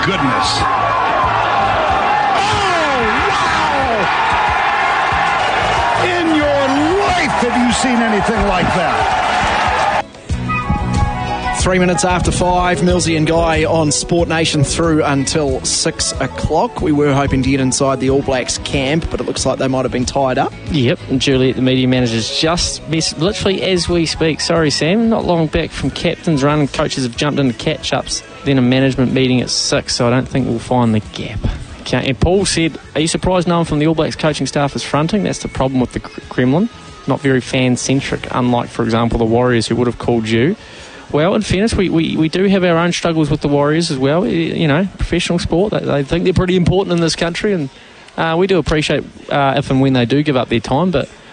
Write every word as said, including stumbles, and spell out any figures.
goodness. Have you seen anything like that? Three minutes after five, Millsy and Guy on Sport Nation through until six o'clock. We were hoping to get inside the All Blacks camp, but it looks like they might have been tied up. Yep, and Juliet, the media manager's just missed, literally as we speak. Sorry, Sam, not long back from captain's run. Coaches have jumped into catch-ups, then a management meeting at six, so I don't think we'll find the gap. Okay. And Paul said, are you surprised no one from the All Blacks coaching staff is fronting? That's the problem with the Kremlin. Not very fan-centric, unlike, for example, the Warriors, who would have called you. Well, in fairness, we, we, we do have our own struggles with the Warriors as well. You know, professional sport, they, they think they're pretty important in this country, and uh, we do appreciate uh, if and when they do give up their time, but